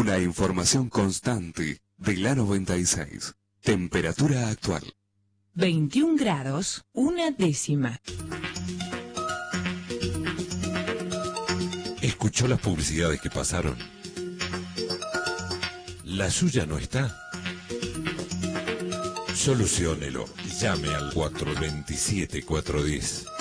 Una información constante de la 96. Temperatura actual. 21 grados, 1/10. ¿Escuchó las publicidades que pasaron? ¿La suya no está? Soluciónelo. Llame al 427-410.